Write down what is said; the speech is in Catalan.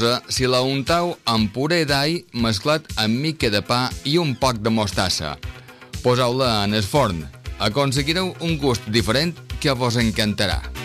Si la untau amb puré d'all mesclat amb mica de pa i un poc de mostassa. Poseu-la en el forn. Aconseguireu un gust diferent que vos encantarà.